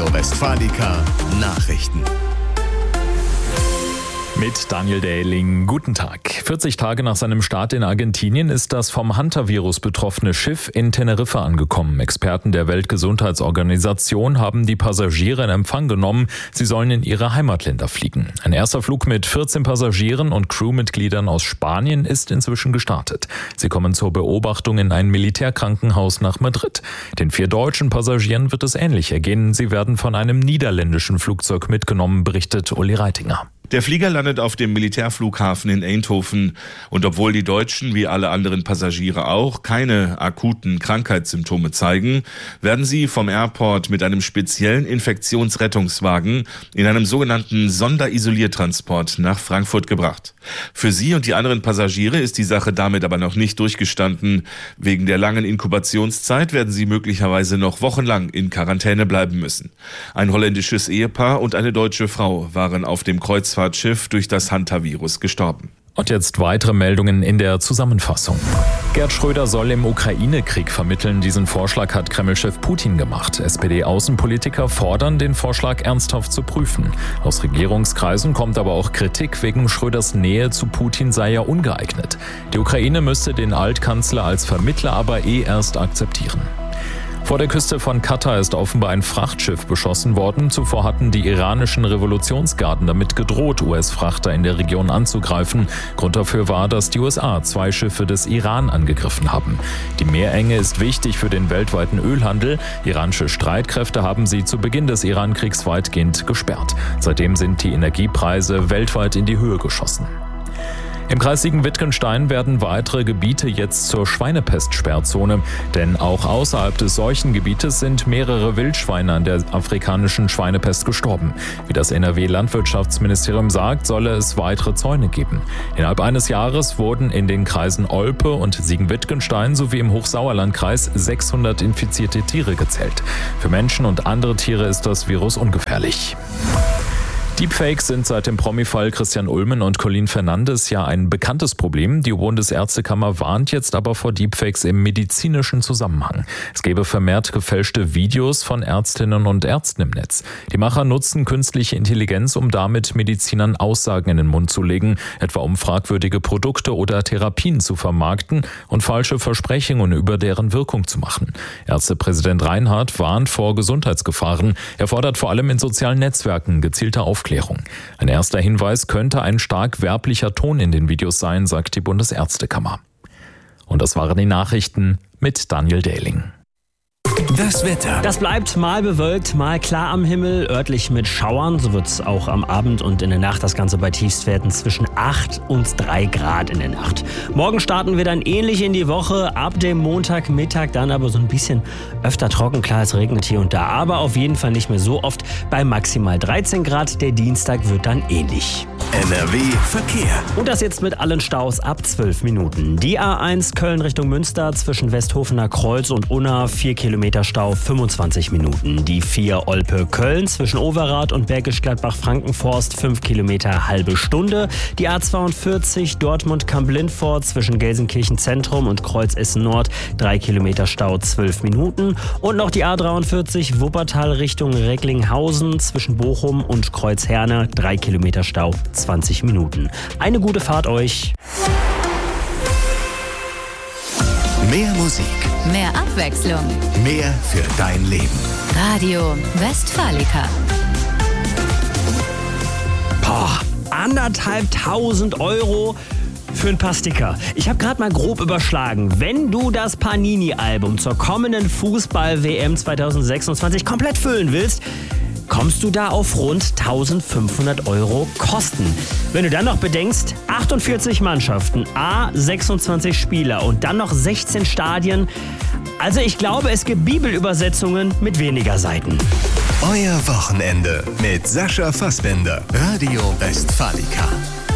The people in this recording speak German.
Westfalica Nachrichten. Mit Daniel Dähling, guten Tag. 40 Tage nach seinem Start in Argentinien ist das vom Hantavirus betroffene Schiff in Teneriffa angekommen. Experten der Weltgesundheitsorganisation haben die Passagiere in Empfang genommen. Sie sollen in ihre Heimatländer fliegen. Ein erster Flug mit 14 Passagieren und Crewmitgliedern aus Spanien ist inzwischen gestartet. Sie kommen zur Beobachtung in ein Militärkrankenhaus nach Madrid. Den 4 deutschen Passagieren wird es ähnlich ergehen. Sie werden von einem niederländischen Flugzeug mitgenommen, berichtet Uli Reitinger. Der Flieger landet auf dem Militärflughafen in Eindhoven. Und obwohl die Deutschen, wie alle anderen Passagiere auch, keine akuten Krankheitssymptome zeigen, werden sie vom Airport mit einem speziellen Infektionsrettungswagen in einem sogenannten Sonderisoliertransport nach Frankfurt gebracht. Für sie und die anderen Passagiere ist die Sache damit aber noch nicht durchgestanden. Wegen der langen Inkubationszeit werden sie möglicherweise noch wochenlang in Quarantäne bleiben müssen. Ein holländisches Ehepaar und eine deutsche Frau waren auf dem Kreuzfahrtschiff durch das Hantavirus gestorben. Und jetzt weitere Meldungen in der Zusammenfassung. Gerd Schröder soll im Ukraine-Krieg vermitteln. Diesen Vorschlag hat Kreml-Chef Putin gemacht. SPD-Außenpolitiker fordern, den Vorschlag ernsthaft zu prüfen. Aus Regierungskreisen kommt aber auch Kritik, wegen Schröders Nähe zu Putin sei er ungeeignet. Die Ukraine müsste den Altkanzler als Vermittler aber erst akzeptieren. Vor der Küste von Katar ist offenbar ein Frachtschiff beschossen worden. Zuvor hatten die iranischen Revolutionsgarden damit gedroht, US-Frachter in der Region anzugreifen. Grund dafür war, dass die USA 2 Schiffe des Iran angegriffen haben. Die Meerenge ist wichtig für den weltweiten Ölhandel. Iranische Streitkräfte haben sie zu Beginn des Iran-Kriegs weitgehend gesperrt. Seitdem sind die Energiepreise weltweit in die Höhe geschossen. Im Kreis Siegen-Wittgenstein werden weitere Gebiete jetzt zur Schweinepest-Sperrzone. Denn auch außerhalb des Seuchengebietes sind mehrere Wildschweine an der afrikanischen Schweinepest gestorben. Wie das NRW-Landwirtschaftsministerium sagt, solle es weitere Zäune geben. Innerhalb eines Jahres wurden in den Kreisen Olpe und Siegen-Wittgenstein sowie im Hochsauerlandkreis 600 infizierte Tiere gezählt. Für Menschen und andere Tiere ist das Virus ungefährlich. Deepfakes sind seit dem Promi-Fall Christian Ulmen und Colin Fernandes ja ein bekanntes Problem. Die Bundesärztekammer warnt jetzt aber vor Deepfakes im medizinischen Zusammenhang. Es gäbe vermehrt gefälschte Videos von Ärztinnen und Ärzten im Netz. Die Macher nutzen künstliche Intelligenz, um damit Medizinern Aussagen in den Mund zu legen, etwa um fragwürdige Produkte oder Therapien zu vermarkten und falsche Versprechungen über deren Wirkung zu machen. Ärztepräsident Reinhardt warnt vor Gesundheitsgefahren. Er fordert vor allem in sozialen Netzwerken gezielte Aufklärung. Ein erster Hinweis könnte ein stark werblicher Ton in den Videos sein, sagt die Bundesärztekammer. Und das waren die Nachrichten mit Daniel Dähling. Das Wetter. Das bleibt mal bewölkt, mal klar am Himmel, örtlich mit Schauern. So wird es auch am Abend und in der Nacht. Das Ganze bei Tiefstwerten zwischen 8 und 3 Grad in der Nacht. Morgen starten wir dann ähnlich in die Woche. Ab dem Montagmittag dann aber so ein bisschen öfter trocken. Klar, es regnet hier und da, aber auf jeden Fall nicht mehr so oft. Bei maximal 13 Grad. Der Dienstag wird dann ähnlich. NRW Verkehr. Und das jetzt mit allen Staus ab 12 Minuten. Die A1 Köln Richtung Münster zwischen Westhofener Kreuz und Unna 4 Kilometer Stau 25 Minuten. Die 4 Olpe Köln zwischen Overath und Bergisch Gladbach-Frankenforst 5 Kilometer halbe Stunde. Die A42 Dortmund Kamp-Lindfort zwischen Gelsenkirchen Zentrum und Kreuz Essen Nord 3 Kilometer Stau 12 Minuten. Und noch die A43 Wuppertal Richtung Recklinghausen zwischen Bochum und Kreuz Herne 3 Kilometer Stau 20 Minuten. Eine gute Fahrt euch. Mehr Musik. Mehr Abwechslung. Mehr für dein Leben. Radio Westfalica. 1.500 Euro für ein paar Sticker. Ich habe gerade mal grob überschlagen. Wenn du das Panini-Album zur kommenden Fußball-WM 2026 komplett füllen willst, kommst du da auf rund 1.500 Euro Kosten. Wenn du dann noch bedenkst, 48 Mannschaften, 26 Spieler und dann noch 16 Stadien. Also ich glaube, es gibt Bibelübersetzungen mit weniger Seiten. Euer Wochenende mit Sascha Fassbender. Radio Westfalica.